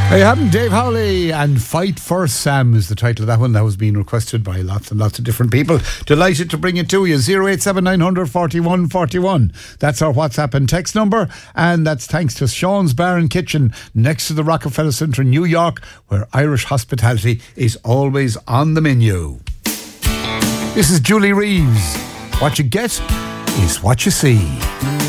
Hey, haven't Dave Howley and Fight for Sam is the title of that one. That was being requested by lots and lots of different people. Delighted to bring it to you. 087900 41 41. That's our WhatsApp and text number, and that's thanks to Sean's Bar and Kitchen next to the Rockefeller Centre in New York, where Irish hospitality is always on the menu. This is Julie Reeves. What you get is what you see.